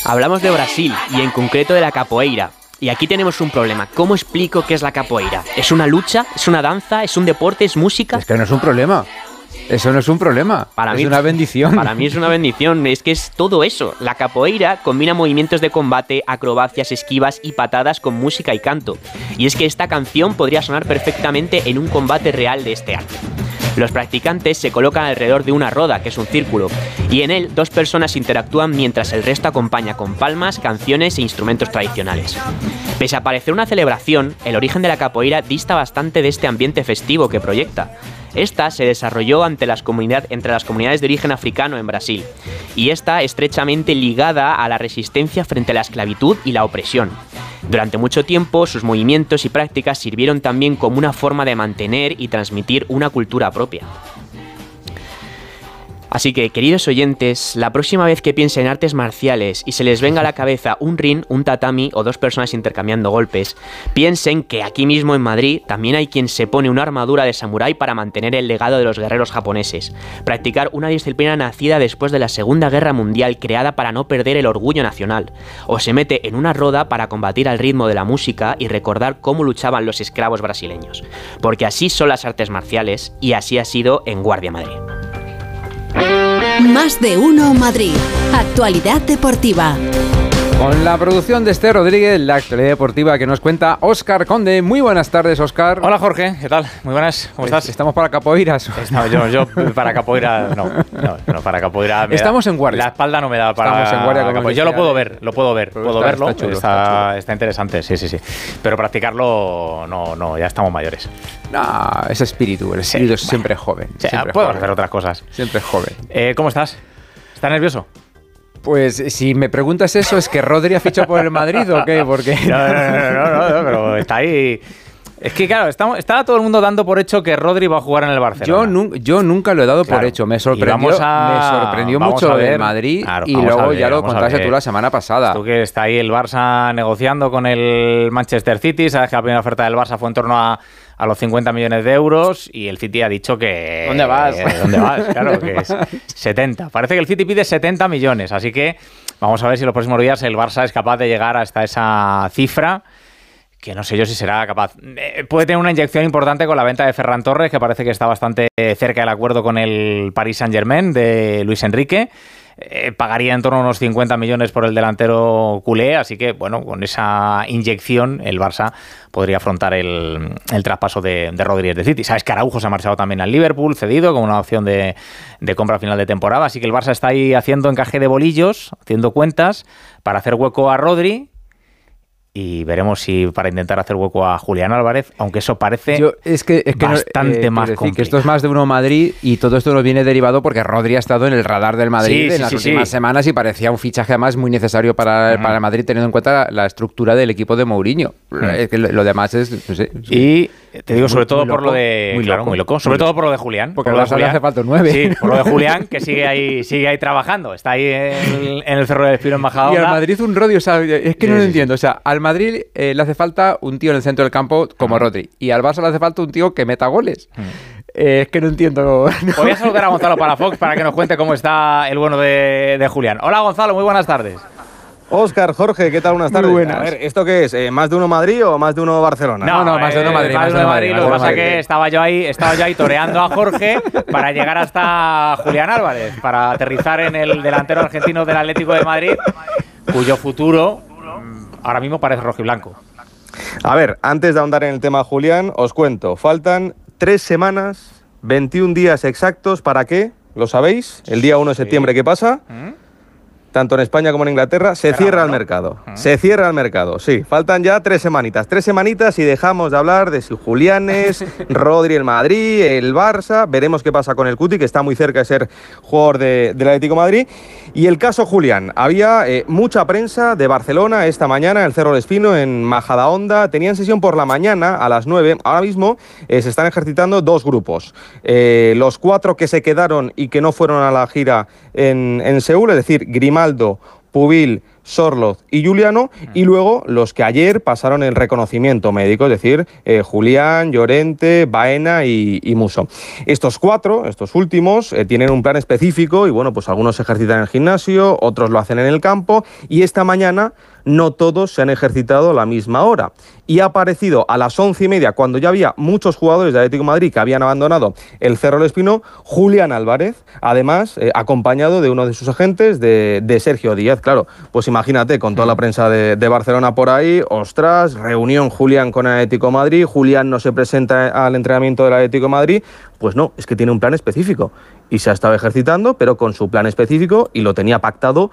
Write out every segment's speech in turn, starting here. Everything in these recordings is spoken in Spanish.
Hablamos de Brasil y en concreto de la capoeira. Y aquí tenemos un problema. ¿Cómo explico qué es la capoeira? ¿Es una lucha? ¿Es una danza? ¿Es un deporte? ¿Es música? Es que no es un problema. Eso no es un problema, es una bendición. Para mí es una bendición, es que es todo eso. La capoeira combina movimientos de combate, acrobacias, esquivas y patadas con música y canto. Y es que esta canción podría sonar perfectamente en un combate real de este arte. Los practicantes se colocan alrededor de una roda, que es un círculo, y en él dos personas interactúan mientras el resto acompaña con palmas, canciones e instrumentos tradicionales. Pese a parecer una celebración, el origen de la capoeira dista bastante de este ambiente festivo que proyecta. Esta se desarrolló entre las comunidades de origen africano en Brasil, y está estrechamente ligada a la resistencia frente a la esclavitud y la opresión. Durante mucho tiempo, sus movimientos y prácticas sirvieron también como una forma de mantener y transmitir una cultura propia. Así que, queridos oyentes, la próxima vez que piensen en artes marciales y se les venga a la cabeza un ring, un tatami o dos personas intercambiando golpes, piensen que aquí mismo en Madrid también hay quien se pone una armadura de samurái para mantener el legado de los guerreros japoneses, practicar una disciplina nacida después de la Segunda Guerra Mundial creada para no perder el orgullo nacional, o se mete en una roda para combatir al ritmo de la música y recordar cómo luchaban los esclavos brasileños. Porque así son las artes marciales y así ha sido en Guardia Madrid. Más de uno Madrid. Actualidad deportiva. Con la producción de Esther Rodríguez, la actualidad deportiva que nos cuenta Óscar Conde. Muy buenas tardes, Óscar. Hola, Jorge. ¿Qué tal? Muy buenas. ¿Cómo estás? Estamos para capoeiras. Yo para capoeira no, para capoeira estamos en guardia. La espalda no me da para estamos en guardia como yo lo puedo ver. Puedo verlo. Está chulo, está interesante, sí. Pero practicarlo no, ya estamos mayores. No, ese espíritu, el espíritu es siempre joven. Sí, podemos hacer otras cosas. Siempre joven. ¿Cómo estás? ¿Estás nervioso? Pues si me preguntas eso, ¿es que Rodri ha fichado por el Madrid o qué? Porque no, pero está ahí. Es que claro, estaba todo el mundo dando por hecho que Rodri va a jugar en el Barcelona. Yo nunca lo he dado por hecho. Me sorprendió mucho el Madrid, claro, y luego ya lo contaste tú la semana pasada. Tú que está ahí el Barça negociando con el Manchester City, sabes que la primera oferta del Barça fue en torno a los 50 millones de euros y el City ha dicho que... ¿Dónde vas? Claro, que es 70. Parece que el City pide 70 millones, así que vamos a ver si en los próximos días el Barça es capaz de llegar hasta esa cifra, que no sé yo si será capaz. Puede tener una inyección importante con la venta de Ferran Torres, que parece que está bastante cerca del acuerdo con el Paris Saint-Germain de Luis Enrique. Pagaría en torno a unos 50 millones por el delantero culé, así que bueno, con esa inyección el Barça podría afrontar el traspaso de Rodríguez de City. Sabes que Araujo se ha marchado también al Liverpool, cedido, con una opción de compra a final de temporada, así que el Barça está ahí haciendo encaje de bolillos, haciendo cuentas para hacer hueco a Rodri. Y veremos si para intentar hacer hueco a Julián Álvarez, aunque eso parece bastante más complicado. Que esto es más de uno Madrid y todo esto nos viene derivado porque Rodri ha estado en el radar del Madrid en las últimas semanas y parecía un fichaje además muy necesario para el Madrid, teniendo en cuenta la estructura del equipo de Mourinho. Es que lo demás es... No sé, y te digo, sobre todo por lo de... Muy loco. Sobre todo por lo de Julián. Porque al Barça le hace falta un 9. Sí, por lo de Julián, que sigue ahí trabajando. Está ahí en el Cerro del Espino en Majadahonda. Y al Madrid un Rodri, o sea, es que no lo entiendo. O sea, al Madrid le hace falta un tío en el centro del campo como Rodri. Y al Barça le hace falta un tío que meta goles. Es que no entiendo. Voy a saludar a Gonzalo Palafox para que nos cuente cómo está el bueno de Julián. Hola, Gonzalo, muy buenas tardes. Óscar, Jorge, ¿qué tal? Buenas tardes. Muy buenas. A ver, ¿esto qué es? ¿Más de uno Madrid o más de uno Barcelona? No, más de uno Madrid. Más de uno Madrid. Lo que pasa es que estaba yo ahí toreando a Jorge para llegar hasta Julián Álvarez, para aterrizar en el delantero argentino del Atlético de Madrid, cuyo futuro ahora mismo parece rojiblanco. A ver, antes de ahondar en el tema Julián, os cuento. Faltan 3 semanas, 21 días exactos. ¿Para qué? ¿Lo sabéis? El día 1 de septiembre, ¿qué pasa? Tanto en España como en Inglaterra, se cierra el mercado. Se cierra el mercado, sí. Faltan ya 3 semanitas. 3 semanitas y dejamos de hablar de si Julianes, Rodri el Madrid, el Barça. Veremos qué pasa con el Cuti, que está muy cerca de ser jugador del Atlético de Madrid. Y el caso Julián. Había mucha prensa de Barcelona esta mañana en el Cerro del Espino, en Majadahonda. Tenían sesión por la mañana a las 9. Ahora mismo se están ejercitando 2 grupos. Los 4 que se quedaron y que no fueron a la gira en Seúl, es decir, Grimaldo, Pubil, Sorloz y Juliano, y luego los que ayer pasaron el reconocimiento médico, es decir, Julián, Llorente, Baena y Musso. Estos cuatro, estos últimos, tienen un plan específico y bueno, pues algunos se ejercitan en el gimnasio, otros lo hacen en el campo, y esta mañana no todos se han ejercitado a la misma hora. Y ha aparecido a las 11:30, cuando ya había muchos jugadores de Atlético de Madrid que habían abandonado el Cerro del Espino, Julián Álvarez, además acompañado de uno de sus agentes, de Sergio Díaz. Claro, pues imagínate, con toda la prensa de Barcelona por ahí, ostras, reunión Julián con el Atlético de Madrid, Julián no se presenta al entrenamiento del Atlético de Madrid. Pues no, es que tiene un plan específico y se ha estado ejercitando, pero con su plan específico, y lo tenía pactado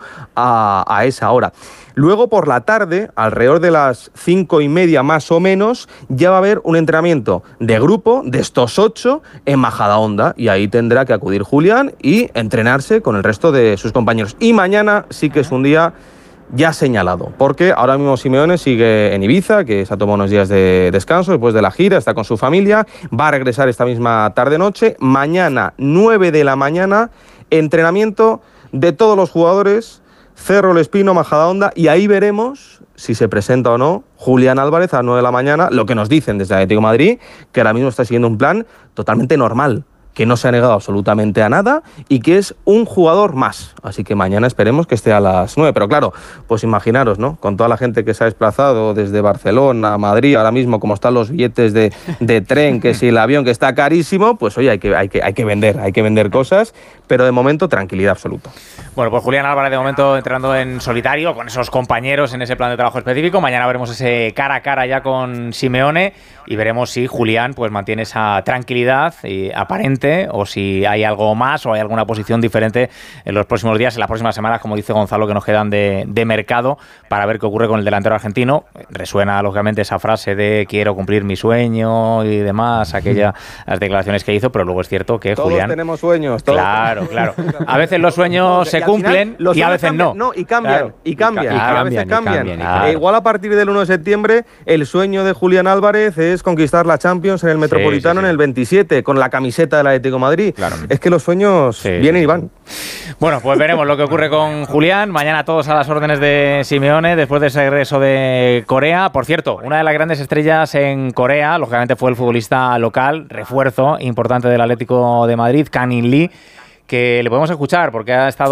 a esa hora. Luego, por la tarde, alrededor de las 5:30 más o menos, ya va a haber un entrenamiento de grupo de estos 8 en Majadahonda, y ahí tendrá que acudir Julián y entrenarse con el resto de sus compañeros. Y mañana sí que es un día ya señalado, porque ahora mismo Simeone sigue en Ibiza, que se ha tomado unos días de descanso después de la gira, está con su familia, va a regresar esta misma tarde-noche. Mañana, 9 de la mañana, entrenamiento de todos los jugadores, Cerro El Espino, Majadahonda, y ahí veremos si se presenta o no Julián Álvarez a las 9 de la mañana. Lo que nos dicen desde Atlético de Madrid, que ahora mismo está siguiendo un plan totalmente normal, que no se ha negado absolutamente a nada y que es un jugador más. Así que mañana esperemos que esté a las 9. Pero claro, pues imaginaros, ¿no? Con toda la gente que se ha desplazado desde Barcelona a Madrid, ahora mismo como están los billetes de tren, que si el avión que está carísimo, pues oye, hay que vender cosas, pero de momento tranquilidad absoluta. Bueno, pues Julián Álvarez de momento entrenando en solitario con esos compañeros en ese plan de trabajo específico. Mañana veremos ese cara a cara ya con Simeone y veremos si Julián pues mantiene esa tranquilidad aparente, o si hay algo más o hay alguna posición diferente en los próximos días, en las próximas semanas, como dice Gonzalo, que nos quedan de mercado, para ver qué ocurre con el delantero argentino. Resuena lógicamente esa frase de quiero cumplir mi sueño y demás, aquellas declaraciones que hizo, pero luego es cierto que todos Julián... tenemos sueños. Claro. A veces los sueños se cumplen y a veces no. No, y cambian, Claro. a veces cambian. Claro. Igual a partir del 1 de septiembre, el sueño de Julián Álvarez es conquistar la Champions en el Metropolitano en el 27, con la camiseta del Atlético de Madrid. Claro. Es que los sueños vienen y van. Bueno, pues veremos lo que ocurre con Julián. Mañana todos a las órdenes de Simeone después de ese regreso de Corea. Por cierto, una de las grandes estrellas en Corea, lógicamente, fue el futbolista local, refuerzo importante del Atlético de Madrid, Kang In-lee, que le podemos escuchar porque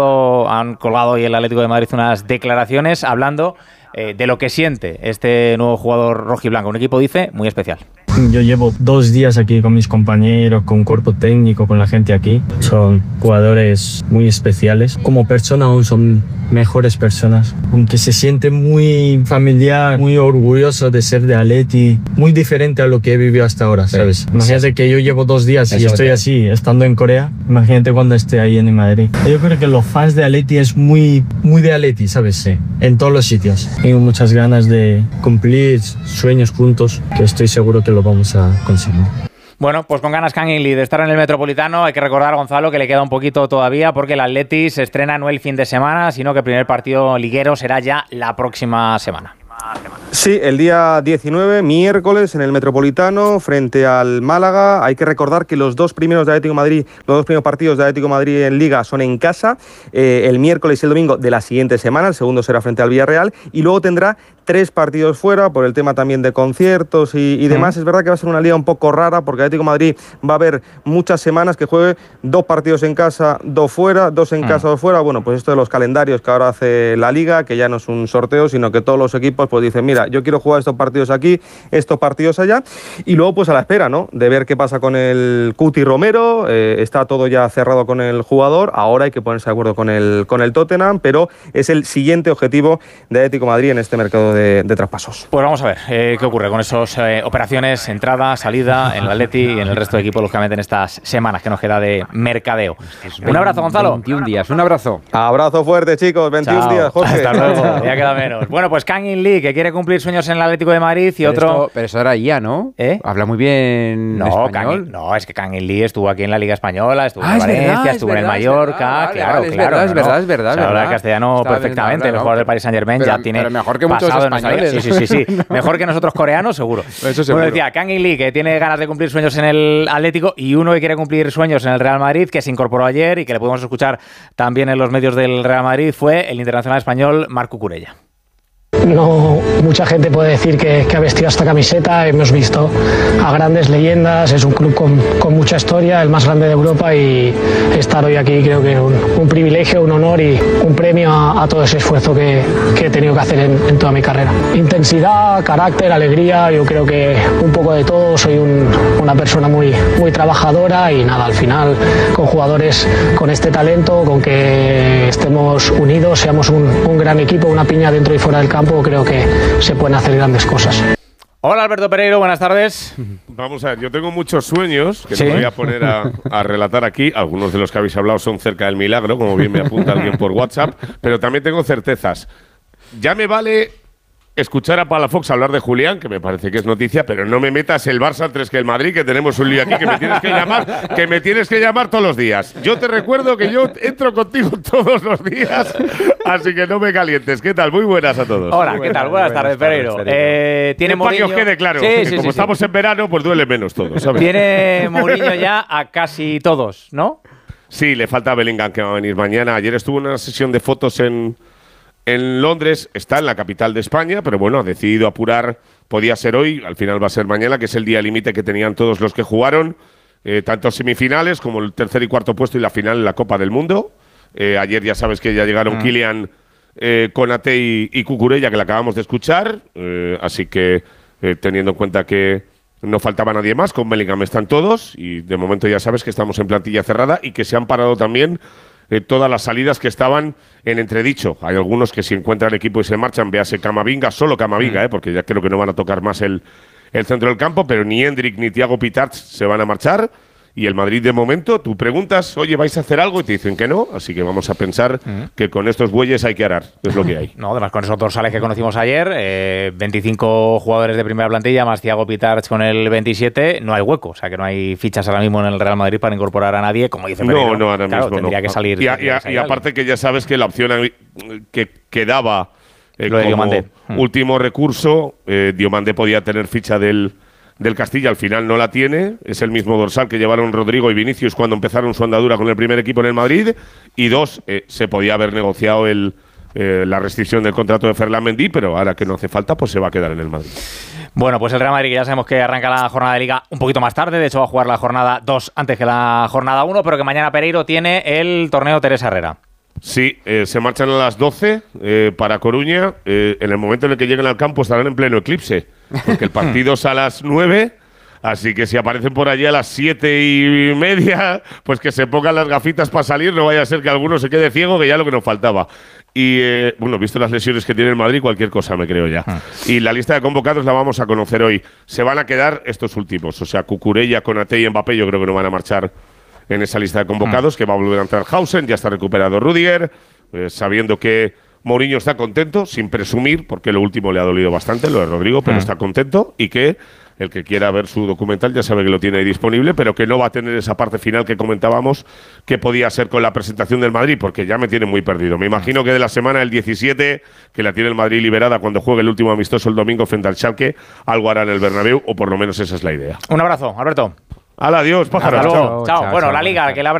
han colgado hoy el Atlético de Madrid unas declaraciones hablando de lo que siente este nuevo jugador rojiblanco. Un equipo, dice, muy especial. Yo llevo 2 días aquí con mis compañeros, con cuerpo técnico, con la gente aquí. Son jugadores muy especiales. Como persona aún son mejores personas. Aunque se siente muy familiar, muy orgulloso de ser de Atleti. Muy diferente a lo que he vivido hasta ahora, ¿sabes? Imagínate que yo llevo 2 días y estoy así, estando en Corea. Imagínate cuando esté ahí en Madrid. Yo creo que los fans de Atleti es muy de Atleti, ¿sabes? Sí. En todos los sitios. Tengo muchas ganas de cumplir sueños juntos, que estoy seguro que lo vamos a conseguir. Bueno, pues con ganas Kang In-lee de estar en el Metropolitano. Hay que recordar, Gonzalo, que le queda un poquito todavía porque el Atleti se estrena no el fin de semana, sino que el primer partido liguero será ya la próxima semana. Sí, el día 19, miércoles, en el Metropolitano, frente al Málaga. Hay que recordar que los 2 primeros de Atlético de Madrid, los 2 primeros partidos de Atlético de Madrid en Liga son en casa, el miércoles y el domingo de la siguiente semana. El segundo será frente al Villarreal y luego tendrá 3 partidos fuera por el tema también de conciertos y demás. Es verdad que va a ser una liga un poco rara porque Atlético de Madrid va a haber muchas semanas que juegue 2 partidos en casa, 2 fuera, 2 en casa, 2 fuera. Bueno, pues esto de los calendarios que ahora hace la Liga, que ya no es un sorteo, sino que todos los equipos pues dicen, mira, yo quiero jugar estos partidos aquí, estos partidos allá, y luego pues a la espera, ¿no?, de ver qué pasa con el Cuti Romero. Está todo ya cerrado con el jugador, ahora hay que ponerse de acuerdo con el Tottenham, pero es el siguiente objetivo de Atlético de Madrid en este mercado de traspasos. Pues vamos a ver qué ocurre con esas operaciones, entrada, salida en el Atleti y en el resto de equipos, lógicamente, en estas semanas que nos queda de mercadeo. Un abrazo, Gonzalo. 21 días, un abrazo. Abrazo fuerte, chicos, 21 días, Jorge. Hasta luego, ya queda menos. Bueno, pues Kang In-lee, que quiere cumplir cumplir sueños en el Atlético de Madrid y otro... Pero eso era IA, ¿no? Habla muy bien español. No, es que Kang In Lee estuvo aquí en la Liga Española, estuvo en Valencia, estuvo en el Mallorca, claro. Es verdad. Habla castellano perfectamente, el jugador del Paris Saint-Germain ya tiene... Pero mejor que muchos españoles. Sí. Mejor que nosotros coreanos, seguro. Eso seguro. Bueno, decía, Kang In Lee, que tiene ganas de cumplir sueños en el Atlético, y uno que quiere cumplir sueños en el Real Madrid, que se incorporó ayer y que le podemos escuchar también en los medios del Real Madrid, fue el internacional español Marc Cucurella. No mucha gente puede decir que ha vestido esta camiseta. Hemos visto a grandes leyendas, es un club con mucha historia, el más grande de Europa, y estar hoy aquí creo que es un privilegio, un honor y un premio a todo ese esfuerzo que he tenido que hacer en toda mi carrera. Intensidad, carácter, alegría, yo creo que un poco de todo. Soy una persona muy trabajadora y nada, al final con jugadores con este talento, con que estemos unidos, seamos un gran equipo, una piña dentro y fuera del campo, creo que se pueden hacer grandes cosas. Hola Alberto Pereiro, buenas tardes. Vamos a ver, yo tengo muchos sueños que me voy a poner a relatar aquí. Algunos de los que habéis hablado son cerca del milagro, como bien me apunta alguien por WhatsApp, pero también tengo certezas. Ya me vale escuchar a Palafox hablar de Julián, que me parece que es noticia, pero no me metas el Barça antes que el Madrid, que tenemos un lío aquí, que me tienes que llamar todos los días. Yo te recuerdo que yo entro contigo todos los días, así que no me calientes. ¿Qué tal? Muy buenas a todos. Hola, ¿qué tal? Buenas tardes, Pereiro. Tiene para que os quede claro, que como estamos en verano, pues duele menos todo, ¿sabes? Tiene Mourinho ya a casi todos, ¿no? Sí, le falta a Bellingham, que va a venir mañana. Ayer estuvo en una sesión de fotos en Londres, está en la capital de España, pero bueno, ha decidido apurar, podía ser hoy, al final va a ser mañana, que es el día límite que tenían todos los que jugaron, tanto semifinales como el tercer y cuarto puesto y la final en la Copa del Mundo. Ayer ya sabes que ya llegaron Kylian, Konaté y Cucurella, que la acabamos de escuchar, así que teniendo en cuenta que no faltaba nadie más, con Bellingham están todos, y de momento ya sabes que estamos en plantilla cerrada y que se han parado también todas las salidas que estaban en entredicho. Hay algunos que si encuentran equipo y se marchan, véase Camavinga, solo Camavinga, porque ya creo que no van a tocar más el centro del campo, pero ni Endrick ni Thiago Pitarch se van a marchar. Y el Madrid, de momento, tú preguntas, oye, ¿vais a hacer algo? Y te dicen que no, así que vamos a pensar que con estos bueyes hay que arar, es lo que hay. No, además con esos dorsales que conocimos ayer, 25 jugadores de primera plantilla, más Thiago Pitarch con el 27, no hay hueco, o sea que no hay fichas ahora mismo en el Real Madrid para incorporar a nadie, como dice Pereiro. No, ahora mismo tendría que salir. Y aparte que ya sabes que la opción que quedaba como Diomandé. Último recurso, Diomandé podía tener ficha del Castilla, al final no la tiene, es el mismo dorsal que llevaron Rodrigo y Vinicius cuando empezaron su andadura con el primer equipo en el Madrid, y dos, se podía haber negociado la restricción del contrato de Ferland Mendy, pero ahora que no hace falta, pues se va a quedar en el Madrid. Bueno, pues el Real Madrid, que ya sabemos que arranca la jornada de Liga un poquito más tarde, de hecho va a jugar la jornada 2 antes que la jornada 1, pero que mañana Pereiro tiene el torneo Teresa Herrera. Sí, se marchan a las 12 para Coruña. En el momento en el que lleguen al campo estarán en pleno eclipse, porque el partido es a las 9, así que si aparecen por allí a las 7:30, pues que se pongan las gafitas para salir, no vaya a ser que alguno se quede ciego, que ya lo que nos faltaba. Y bueno, visto las lesiones que tiene el Madrid, cualquier cosa me creo ya. Y la lista de convocados la vamos a conocer hoy. Se van a quedar estos últimos, o sea, Cucurella, Konaté y Mbappé, yo creo que no van a marchar en esa lista de convocados, que va a volver a entrar Hausen, ya está recuperado Rudiger, sabiendo que Mourinho está contento, sin presumir, porque lo último le ha dolido bastante, lo de Rodrigo, pero está contento, y que el que quiera ver su documental ya sabe que lo tiene ahí disponible, pero que no va a tener esa parte final que comentábamos que podía ser con la presentación del Madrid, porque ya me tiene muy perdido. Me imagino que de la semana del 17, que la tiene el Madrid liberada cuando juegue el último amistoso el domingo frente al Schalke, algo hará en el Bernabéu, o por lo menos esa es la idea. Un abrazo, Alberto. Adiós, pájaro. Hasta luego. Chao. Bueno, la Liga, que la abre